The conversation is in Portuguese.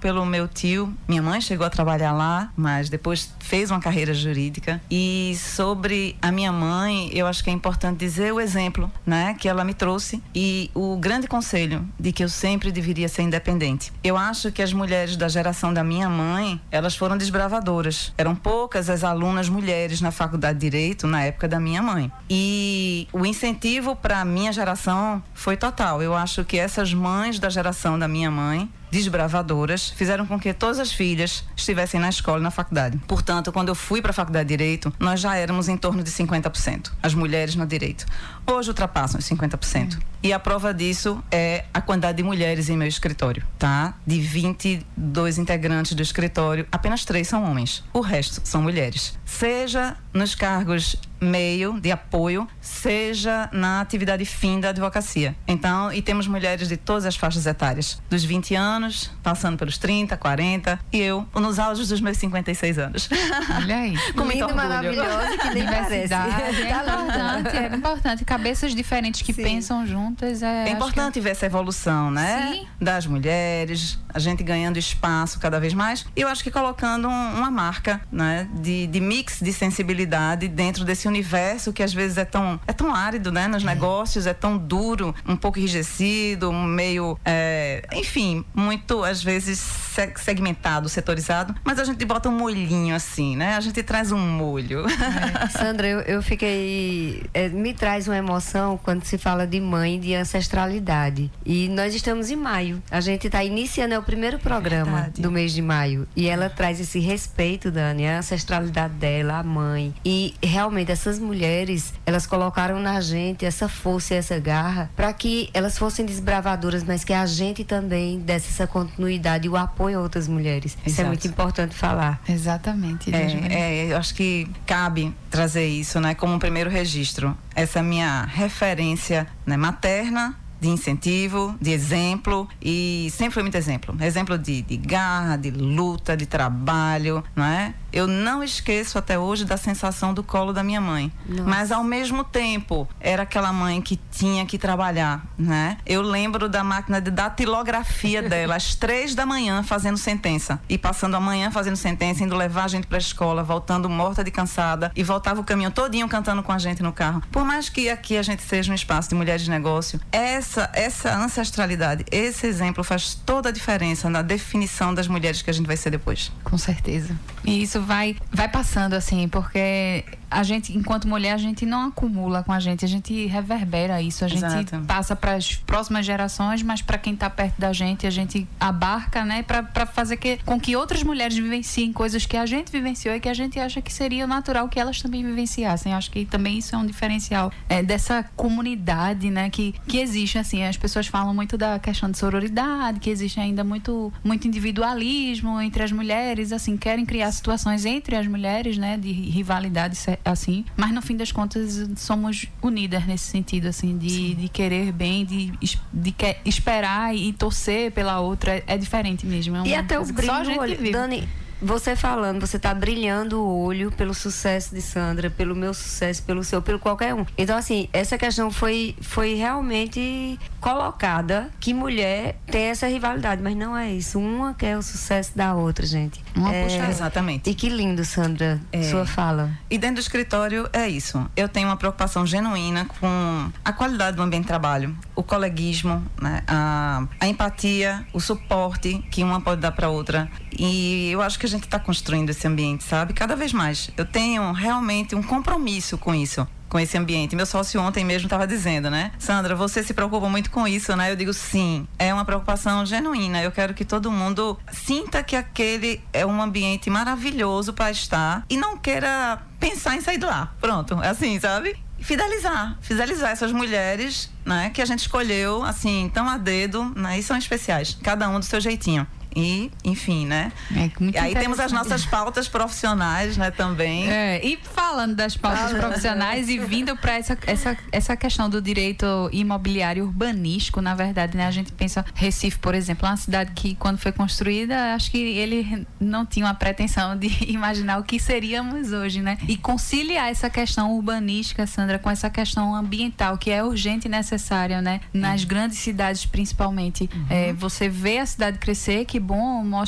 pelo meu tio. Minha mãe chegou a trabalhar lá, mas depois fez uma carreira jurídica. E sobre a minha mãe, eu acho que é importante dizer o exemplo, né, que ela me trouxe e o grande conselho de que eu sempre deveria ser independente. Eu acho que as mulheres da geração da minha mãe, elas foram desbravadoras. Eram poucas as alunas mulheres na faculdade de Direito na época da minha mãe. E o incentivo para a minha geração foi total. Eu acho que essas mães da geração da minha mãe, desbravadoras, fizeram com que todas as filhas estivessem na escola e na faculdade. Portanto, quando eu fui para a faculdade de Direito, nós já éramos em torno de 50%, as mulheres no Direito. Hoje ultrapassam os 50%. E a prova disso é a quantidade de mulheres em meu escritório, tá? De 22 integrantes do escritório, apenas 3 são homens. O resto são mulheres. Seja nos cargos meio de apoio, seja na atividade fim da advocacia. Então, e temos mulheres de todas as faixas etárias, dos 20 anos, passando pelos 30, 40, e eu nos auges dos meus 56 anos. Olha aí. Com muito orgulho. Maravilhosa, que nem parece. É importante, cabeças diferentes que pensam juntas. É importante ver essa evolução, né? Sim. Das mulheres, a gente ganhando espaço cada vez mais. E eu acho que colocando uma marca, né? De mix de sensibilidade dentro desse universo que às vezes é tão árido, né? Nos negócios, é tão duro, um pouco enrijecido, meio, enfim, muito, às vezes, segmentado, setorizado, mas a gente bota um molhinho assim, né? A gente traz um molho. Sandra, eu fiquei... me traz uma emoção quando se fala de mãe, de ancestralidade. E nós estamos em maio. A gente está iniciando, é o primeiro programa do mês de maio. E ela traz esse respeito, Dani, a ancestralidade dela, a mãe. E realmente essas mulheres, elas colocaram na gente essa força e essa garra para que elas fossem desbravadoras, mas que a gente também desse essa continuidade e o apoio a outras mulheres. Exato. Isso é muito importante falar. Exatamente. Eu acho que cabe trazer isso, né, como um primeiro registro. Essa minha referência, né, materna, de incentivo, de exemplo, e sempre foi muito exemplo. Exemplo de garra, de luta, de trabalho, não é? Eu não esqueço até hoje da sensação do colo da minha mãe. Nossa. Mas ao mesmo tempo, era aquela mãe que tinha que trabalhar, né? Eu lembro da máquina de datilografia dela, às 3 da manhã fazendo sentença. E passando a manhã fazendo sentença, indo levar a gente pra escola, voltando morta de cansada, e voltava o caminho todinho cantando com a gente no carro. Por mais que aqui a gente seja um espaço de mulheres de negócio, essa ancestralidade, esse exemplo faz toda a diferença na definição das mulheres que a gente vai ser depois. Com certeza. E isso vai passando assim, porque a gente, enquanto mulher, a gente não acumula com a gente reverbera isso, a gente Exato. passa para as próximas gerações, mas para quem está perto da gente, a gente abarca, né, para fazer com que outras mulheres vivenciem coisas que a gente vivenciou e que a gente acha que seria natural que elas também vivenciassem. Acho que também isso é um diferencial dessa comunidade, né, que existe, assim, as pessoas falam muito da questão de sororidade, que existe ainda muito individualismo entre as mulheres, assim, querem criar situações entre as mulheres, né, de rivalidade, assim, mas no fim das contas somos unidas nesse sentido, assim, de querer bem, de esperar e torcer pela outra, é diferente mesmo. E até o brilho no olho, Dani, você falando, você tá brilhando o olho pelo sucesso de Sandra, pelo meu sucesso, pelo seu, pelo qualquer um. Então, assim, essa questão foi realmente colocada, que mulher tem essa rivalidade, mas não é isso. Uma quer o sucesso da outra, gente. Puxa, exatamente. E que lindo, Sandra, sua fala. E dentro do escritório é isso. Eu tenho uma preocupação genuína com a qualidade do ambiente de trabalho, o coleguismo, né? A empatia, o suporte que uma pode dar para outra. E eu acho que a gente está construindo esse ambiente, sabe? Cada vez mais. Eu tenho realmente um compromisso com isso, com esse ambiente. Meu sócio ontem mesmo estava dizendo, né? Sandra, você se preocupa muito com isso, né? Eu digo sim, é uma preocupação genuína. Eu quero que todo mundo sinta que aquele é um ambiente maravilhoso para estar e não queira pensar em sair de lá. Pronto, é assim, sabe? Fidelizar essas mulheres, né? Que a gente escolheu, assim, tão a dedo, né? E são especiais, cada um do seu jeitinho. E, enfim, né? E aí temos as nossas pautas profissionais, né, também. E falando das pautas profissionais e vindo para essa questão do direito imobiliário urbanístico, na verdade, né? A gente pensa, Recife, por exemplo, uma cidade que, quando foi construída, acho que ele não tinha uma pretensão de imaginar o que seríamos hoje, né? E conciliar essa questão urbanística, Sandra, com essa questão ambiental, que é urgente e necessária, né? Nas grandes cidades, principalmente. Você vê a cidade crescer, que bom, mostra